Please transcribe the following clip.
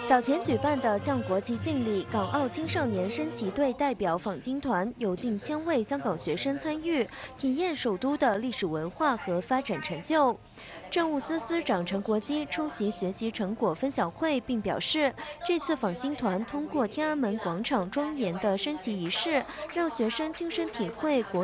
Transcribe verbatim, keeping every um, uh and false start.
早前举办的降国际敬礼港澳青少年升旗队代表访京团，有近千位香港学生参与，体验首都的历史文化和发展成就。政务司司长陈国基出席学习成果分享会，并表示，这次访京团通过天安门广场庄严的升旗仪式，让学生亲身体会国。